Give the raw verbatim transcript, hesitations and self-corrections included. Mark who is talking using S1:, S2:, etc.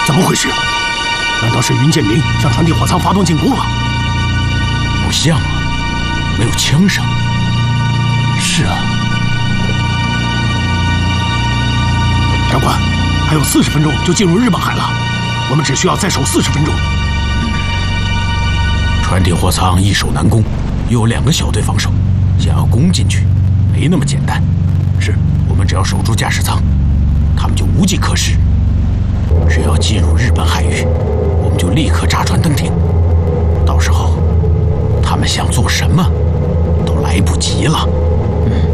S1: 怎么回事？难道是云剑明向传递火舱发动进攻了？
S2: 不像啊，没有枪声。
S1: 是啊。长官，还有四十分钟就进入日本海了，我们只需要再守四十分钟。
S2: 传递货舱易守难攻，又有两个小队防守，想要攻进去，没那么简单。
S1: 是，
S2: 我们只要守住驾驶舱，他们就无计可施。只要进入日本海域，我们就立刻炸船登艇。到时候，他们想做什么，都来不及了。